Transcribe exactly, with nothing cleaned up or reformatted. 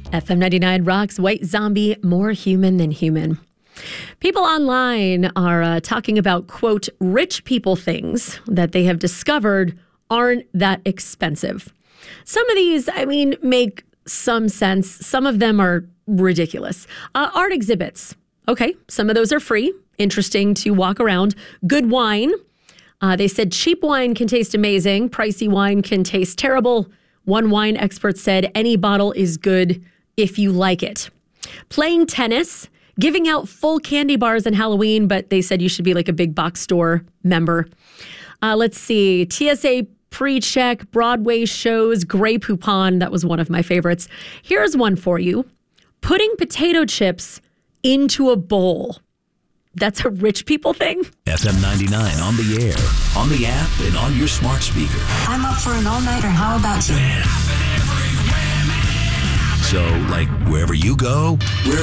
F M ninety-nine rocks. White Zombie, more human than human. People online are uh, talking about, quote, rich people things that they have discovered aren't that expensive. Some of these, I mean, make some sense. Some of them are ridiculous. Uh, art exhibits. Okay, some of those are free. Interesting to walk around. Good wine. Uh, they said cheap wine can taste amazing. Pricey wine can taste terrible. One wine expert said any bottle is good if you like it. Playing tennis. Giving out full candy bars on Halloween, but they said you should be like a big box store member. Uh, let's see. T S A pre-check, Broadway shows, Grey Poupon. That was one of my favorites. Here's one for you. Putting potato chips into a bowl. That's a rich people thing. F M ninety-nine on the air, on the app, and on your smart speaker. I'm up for an all-nighter. How about you? So, like, wherever you go, we're